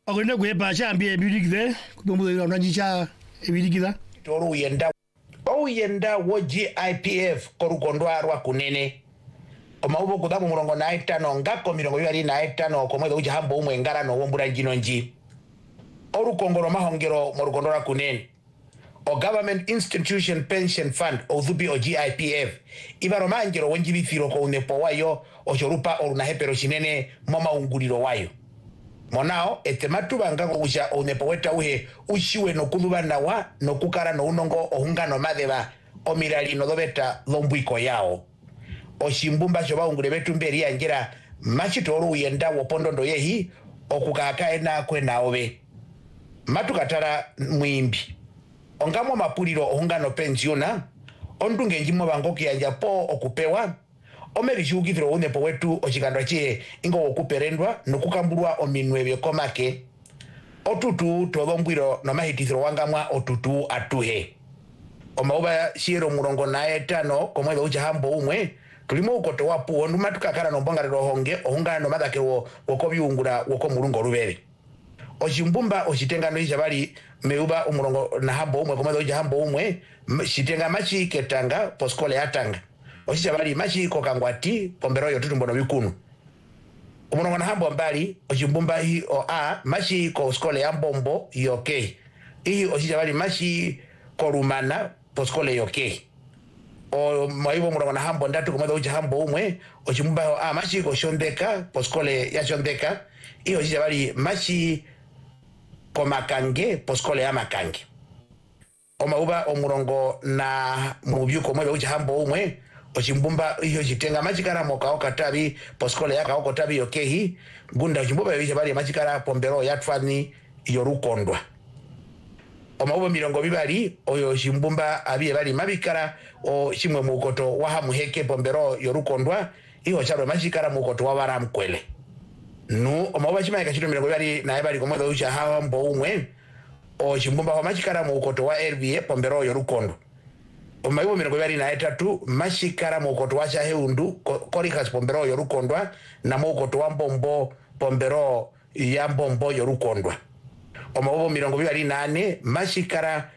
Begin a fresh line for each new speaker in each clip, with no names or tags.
Ogenda kwepa chambie ebidigide kubombo onanjicha ebidigida
toru yenda wo GIPF korukondwa rwa kunene omaubo kudamu murongo na 5 ngako mirongo 25 komwe uja hambo umwe ngara no wombura njino nji orukongoro mahongero morukondora kunene o government institution pension fund o dhubi o GIPF ibaro manjero wonjibithiro ko unepo wayo o chorupa oruna hepero chinene moma unguliro wayo monao etematu bangako uja unepo weta uhe ushiwe no kudubana wa no kukara no unongo ohungano madeba o mirali no dobeta lombwiko yao o shimbumba shoba ungule betu mberi yanjira machitoru yenda wopondondo yehi okukaka ena kwena obe matukatara mwimbi ongamo mapuliro ohungano pensiona ondunge njimo bangoki yanja po okupewa omerishugithiro unepo wetu ochikandwa chie ingo okuperendwa nokukambulwa ominwe byekomake otutu todombwiro no mahitithiro wangamwa otutu atuhe omauba shiro murongo na 5 komwe uja hambo umwe tulimo ukoto wapu ondu matukakara no bongarero honge ohungana no madakero wokobyungura woko mulungo rubere oshimbumba oshitengano ijabali meuba umurongo na hambo umwe komwe uja hambo umwe shitenga machi ketanga poskole atanga oshabali machi kokangwati pombero yo tutumbono bikunu umurongo na hambo mbali oshimbumba hi o a machi ko skole ya mbombo yoke hii oshabali machi korumana poskole yoke o maibo murongo na hambo ndatu komwe uja hambo umwe oshimbumba a machi ko shondeka poskole ya shondeka hii oshabali machi komakange poskole ya makange omauba omurongo na mubyuko mwe uja hambo umwe oshimbumba iyo jitenga machikara mokao katabi poskole ya kao katabi yokehi gunda oshimbumba yoje bali machikara pombero yatfani yorukondwa omauba mirongo bibali oyo shimbumba abiye bali mabikara o shimwe mukoto wa hamuheke pombero yorukondwa iyo charo machikara mukoto wa baramkwele nu omauba chima yakashito mirongo bibali na bali komwe uja hambo umwe o shimbumba wa machikara mukoto wa RBA pombero yorukondwa omaibo mirongo bibali na 3 mashikara mukoto wa Shaheundu korikas pombero yorukondwa na mukoto wa Mbombo pombero ya Mbombo yorukondwa omaibo mirongo bibali na 4 mashikara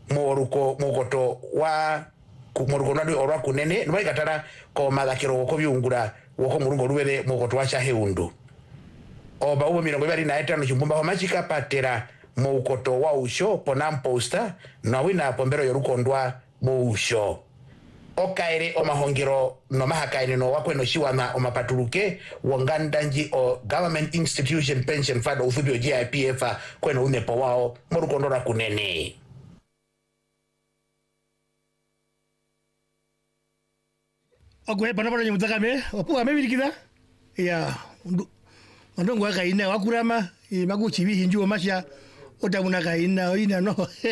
mukoto wa kumurukondwa orwa kunene nbai katara ko madakero woko byungura woko murungo rubere mukoto wa Shaheundu omaibo mirongo bibali na 5 chimbumba wa mashika patera mukoto wa usho ponamposta na wina pombero yorukondwa muusho okaire omahongero no mahakaine no wakweno shiwana omapatuluke wongandanji o government institution pension fund uthubi o GIPF kweno unepo wao morukondora kunene
ogwe bana nyumutakame opuwa mebilikida ya ndongo akaina wakurama maguchi bihinju masha otamuna kaina ina no